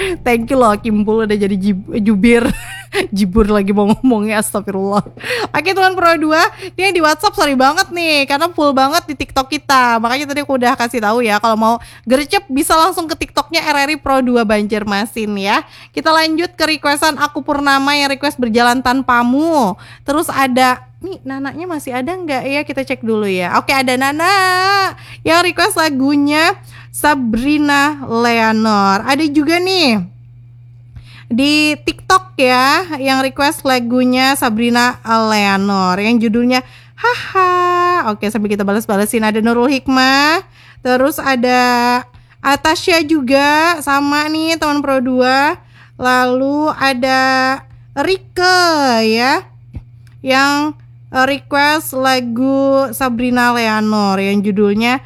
Thank you loh Kimpul udah jadi jubir. Jibur lagi mau ngomongnya, astagfirullah. Oke teman Pro 2, ini di WhatsApp sorry banget nih karena full banget di TikTok kita. Makanya tadi aku udah kasih tahu ya, kalau mau gercep bisa langsung ke TikToknya RRI Pro 2 Banjarmasin ya. Kita lanjut ke requestan Aku Purnama yang request Berjalan Tanpamu. Terus ada nih, Nananya masih ada nggak ya? Kita cek dulu ya. Oke, ada Nana yang request lagunya Sabrina Leonor. Ada juga nih di TikTok ya yang request lagunya Sabrina Leonor yang judulnya Haha. Oke, sambil kita balas-balasin. Ada Nurul Hikmah, terus ada Atasya juga sama nih teman Pro 2. Lalu ada Rike ya yang request lagu Sabrina Leonor yang judulnya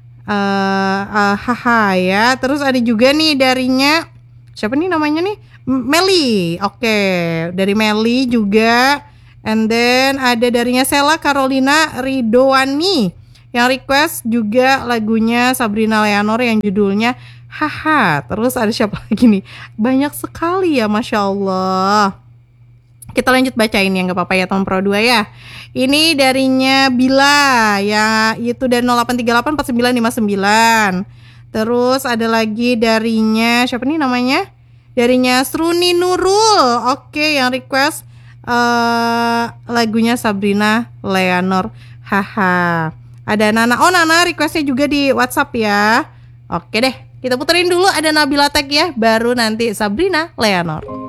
Haha ya. Terus ada juga nih darinya, siapa nih namanya nih? Meli. Oke, dari Meli juga. And then ada darinya Sela Carolina Ridowani yang request juga lagunya Sabrina Leonor yang judulnya Haha. Terus ada siapa lagi nih? Banyak sekali ya, Masya Allah. Kita lanjut bacain ya, nggak apa-apa ya teman Pro 2 ya. Ini darinya Bila ya, itu dari 08384959. Terus ada lagi darinya siapa nih namanya? Darinya Sruni Nurul. Oke, yang request lagunya Sabrina Leonor Haha. Ada Nana. Oh, Nana requestnya juga di WhatsApp ya. Oke deh, kita puterin dulu ada Nabila Tech ya, baru nanti Sabrina Leonor.